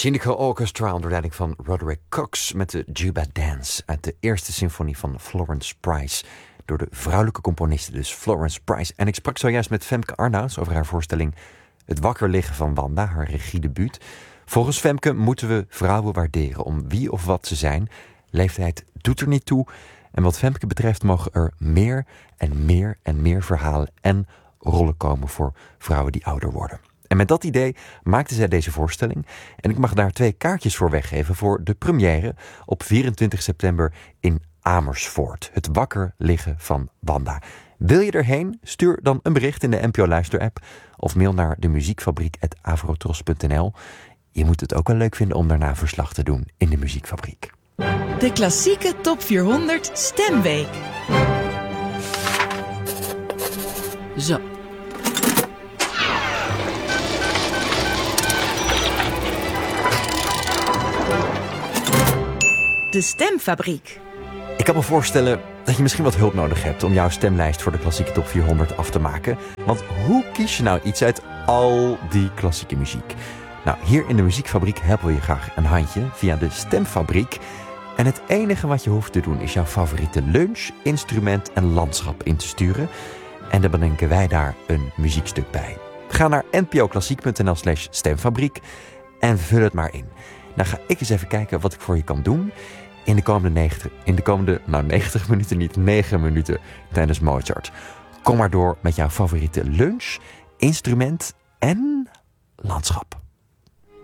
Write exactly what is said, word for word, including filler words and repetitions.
Cynical Orchestra onder leiding van Roderick Cox met de Juba Dance uit de eerste symfonie van Florence Price. Door de vrouwelijke componiste dus, Florence Price. En ik sprak zojuist met Femke Arnouds over haar voorstelling Het wakker liggen van Wanda, haar regiedebuut. Volgens Femke moeten we vrouwen waarderen om wie of wat ze zijn. Leeftijd doet er niet toe. En wat Femke betreft mogen er meer en meer en meer verhalen en rollen komen voor vrouwen die ouder worden. En met dat idee maakte zij deze voorstelling. En ik mag daar twee kaartjes voor weggeven voor de première op vierentwintig september in Amersfoort. Het wakker liggen van Wanda. Wil je erheen? Stuur dan een bericht in de N P O Luisterapp of mail naar de muziekfabriek apenstaartje avrotros punt n l. Je moet het ook wel leuk vinden om daarna verslag te doen in de Muziekfabriek. De klassieke top vierhonderd Stemweek. Zo. De Stemfabriek. Ik kan me voorstellen dat je misschien wat hulp nodig hebt om jouw stemlijst voor de klassieke top vierhonderd af te maken. Want hoe kies je nou iets uit al die klassieke muziek? Nou, hier in de Muziekfabriek helpen we je graag een handje via de Stemfabriek. En het enige wat je hoeft te doen is jouw favoriete lunch, instrument en landschap in te sturen. En dan bedenken wij daar een muziekstuk bij. Ga naar npoklassiek punt n l slash stemfabriek en vul het maar in. Dan ga ik eens even kijken wat ik voor je kan doen in de komende negentig, in de komende, nou negentig minuten niet, negen minuten tijdens Mozart. Kom maar door met jouw favoriete lunch, instrument en landschap.